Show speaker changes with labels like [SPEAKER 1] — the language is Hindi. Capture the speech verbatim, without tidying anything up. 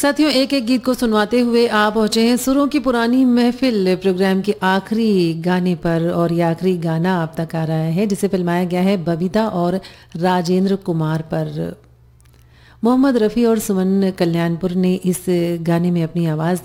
[SPEAKER 1] साथियों, एक एक गीत को सुनवाते हुए आप पहुंचे हैं सुरों की पुरानी महफिल प्रोग्राम के आखिरी गाने पर। और ये आखिरी गाना आप तक आ रहा है जिसे फिल्माया गया है बबीता और राजेंद्र कुमार पर। मोहम्मद रफ़ी और सुमन कल्याणपुर ने इस गाने में अपनी आवाज़